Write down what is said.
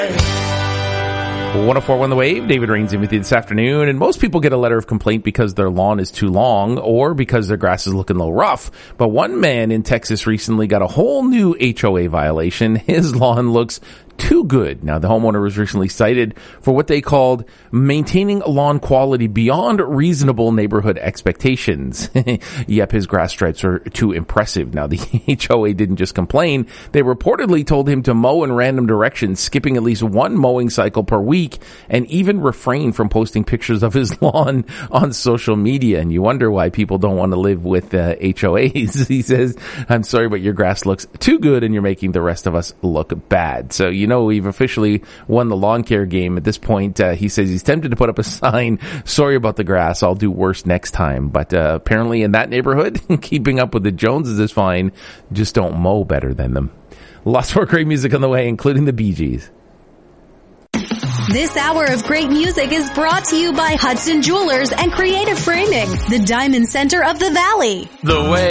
104.1 The Wave, David Rains in with you this afternoon, and most people get a letter of complaint because their lawn is too long or because their grass is looking a little rough. But one man in Texas recently got a whole new HOA violation. His lawn looks too good. Now, the homeowner was recently cited for what they called maintaining lawn quality beyond reasonable neighborhood expectations. Yep, his grass stripes are too impressive. Now, the HOA didn't just complain. They reportedly told him to mow in random directions, skipping at least one mowing cycle per week, and even refrain from posting pictures of his lawn on social media. And you wonder why people don't want to live with HOAs. He says, "I'm sorry, but your grass looks too good and you're making the rest of us look bad." So, we've officially won the lawn care game at this point. He says he's tempted to put up a sign, "Sorry about the grass, I'll do worse next time." But apparently in that neighborhood, keeping up with the Joneses is fine. Just don't mow better than them. Lots more great music on the way, including the Bee Gees. This hour of great music is brought to you by Hudson Jewelers and Creative Framing, the Diamond Center of the Valley. The Way.